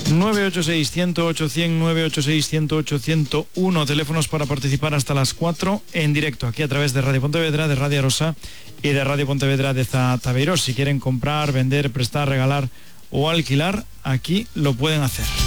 986-108-100, 986-108-101, teléfonos para participar hasta las 4 en directo, aquí a través de Radio Pontevedra, de Radio Arosa y de Radio Pontevedra de Zatabeiro. Si quieren comprar, vender, prestar, regalar o alquilar, aquí lo pueden hacer.